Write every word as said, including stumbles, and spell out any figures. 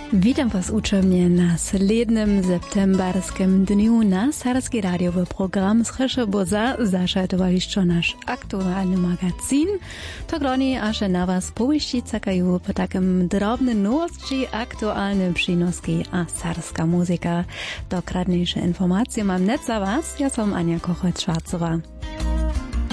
Witam was uczemnie na slednym septemberskim dniu na Serbski radiowy program Srysza Boza zašaltowališćo naš aktualny magazin. To groni aż na was powieści czekają po takim drobnym nowości, aktualne przynoski a serbska muzyka. Dokładniejsze informacje mam net za was, ja som Ania Kochot-Schwarzowa.